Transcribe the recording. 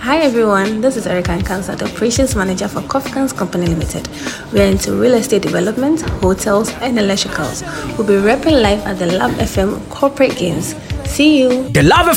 Hi everyone, this is Erica Nkansa, the Operations Manager for Kofkans Company Limited. We are into real estate development, hotels, and electricals. We'll be repping live at the Love FM Corporate Games. See you! The Love